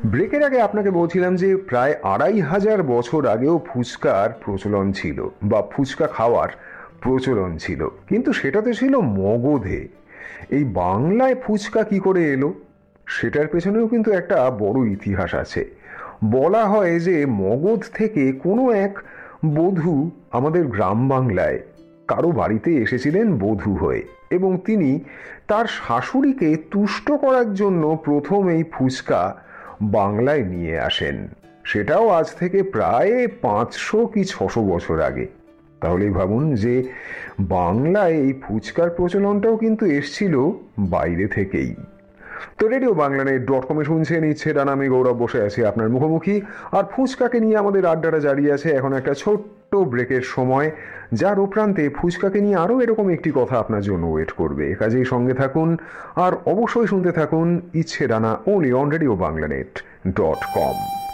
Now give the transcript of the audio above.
ব্রেকের আগে আপনাকে বলছিলাম যে প্রায় ২৫০০ আগেও ফুচকার প্রচলন ছিল বা ফুচকা খাওয়ার প্রচলন ছিল, কিন্তু সেটাতে ছিল মগধে। এই বাংলায় ফুচকা কি করে এলো সেটার পেছনেও কিন্তু একটা বড় ইতিহাস আছে। বলা হয় যে মগধ থেকে কোনো এক বধূ আমাদের গ্রাম বাংলায় কারো বাড়িতে এসেছিলেন বধূ হয়ে, এবং তিনি তার শাশুড়িকে তুষ্ট করার জন্য প্রথম এই ফুচকা বাংলায় নিয়ে আসেন। সেটাও আজ থেকে প্রায় ৫০০ কি ৬০০ বছর আগে। তাহলেই ভাবুন যে বাংলায় এই ফুচকার প্রচলনটাও কিন্তু এসছিল বাইরে থেকেই। তো রেডিও বাংলানেট.com শুনছেন ইচ্ছে ডানা, আমি গৌরব বসে আছি আপনার মুখোমুখি। আর ফুচকাকে নিয়ে আমাদের আড্ডাটা জারি আছে। এখন একটা ছোট্ট ব্রেকের সময়, যার উপরান্তে ফুচকাকে নিয়ে আরও এরকম একটি কথা আপনার জন্য ওয়েট করবে। কাজেই সঙ্গে থাকুন আর অবশ্যই শুনতে থাকুন ইচ্ছে ডানা, ওনলি অন রেডিও বাংলানেট.com।